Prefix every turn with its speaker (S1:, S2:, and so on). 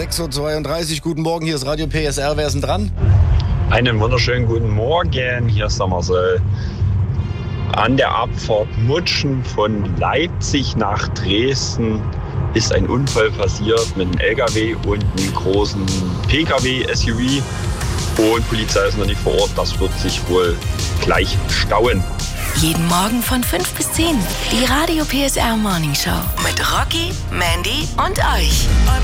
S1: 6.32 Uhr, guten Morgen, hier ist Radio PSR, wer ist denn dran?
S2: Einen wunderschönen guten Morgen, hier ist der Marcel. An der Abfahrt Mutschen von Leipzig nach Dresden ist ein Unfall passiert mit einem LKW und einem großen PKW-SUV. Und Polizei ist noch nicht vor Ort, das wird sich wohl gleich stauen.
S3: Jeden Morgen von 5 bis 10, die Radio PSR Morning Show mit Rocky, Mandy und euch.